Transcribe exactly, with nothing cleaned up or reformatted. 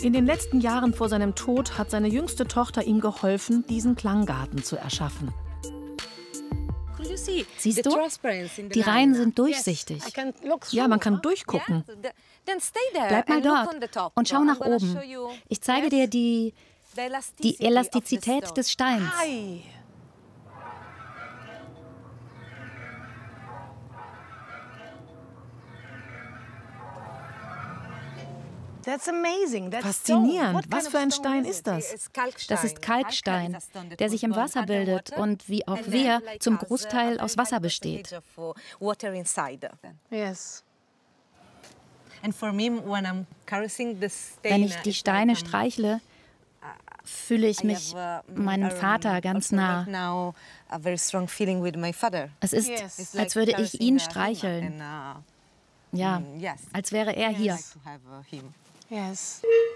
In den letzten Jahren vor seinem Tod hat seine jüngste Tochter ihm geholfen, diesen Klanggarten zu erschaffen. Siehst du? Die Reihen sind durchsichtig. Ja, man kann durchgucken. Bleib mal dort und schau nach oben. Ich zeige dir die, die Elastizität des Steins. Faszinierend. Was für ein Stein ist das? Das ist Kalkstein, der sich im Wasser bildet und wie auch wir zum Großteil aus Wasser besteht. Wenn ich die Steine streichle, fühle ich mich meinem Vater ganz nah. Es ist, als würde ich ihn streicheln. Ja, als wäre er hier. Yes.